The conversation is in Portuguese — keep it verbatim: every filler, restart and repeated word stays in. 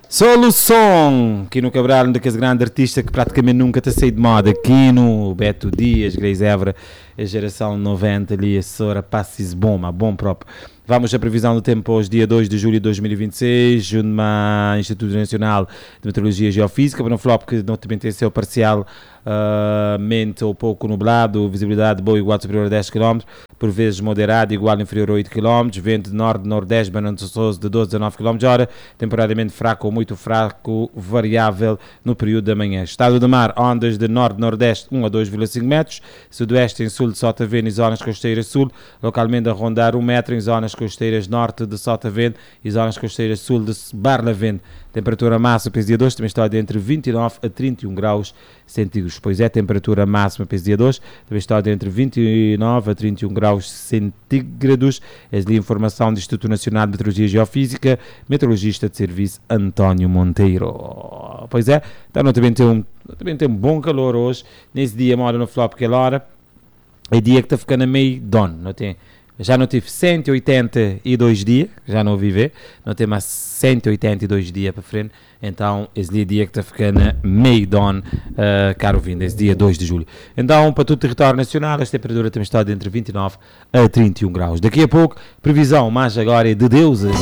Solução, aqui no Cabral, um daqueles grandes artistas que praticamente nunca está saído de moda. Aqui no Beto Dias, Grace Évora, a geração noventa ali, a Sora Passis Bom, bom próprio. Vamos à previsão do tempo hoje, dia dois de julho de dois mil e vinte e seis, junto ao Instituto Nacional de Meteorologia e Geofísica, para um flop que notamente tem seu parcial uh, mente ou pouco nublado, visibilidade boa igual superior a dez quilómetros, por vezes moderado igual ou inferior a oito quilómetros, vento de norte-nordeste, banançoso de doze a nove quilómetros por hora, temporariamente fraco ou muito fraco, variável no período da manhã. Estado do mar, ondas de norte-nordeste um a dois vírgula cinco metros, sudoeste em sul de Sotavento e zonas costeiras sul, localmente a rondar um metro em zonas costeiras norte de Sotavento e zonas costeiras sul de Barlavento. Temperatura máxima para esse dia dois também está entre vinte e nove a trinta e um graus centígrados. Pois é, temperatura máxima para esse dia dois também está entre vinte e nove a trinta e um graus centígrados. É a informação do Instituto Nacional de Meteorologia e Geofísica, meteorologista de serviço António Monteiro. Pois é, então não também tem um, também tem um bom calor hoje. Nesse dia, mora no flop aquela hora. É dia que está ficando a meio dono, não tem? Já não tive cento e oitenta e dois dias, já não viver, não tem mais cento e oitenta e dois dias para frente, então esse dia que está ficando meio down, uh, caro vindo, esse dia dois de julho. Então, para todo o território nacional, a temperatura tem estado entre vinte e nove a trinta e um graus. Daqui a pouco, previsão, mais agora é de Deus.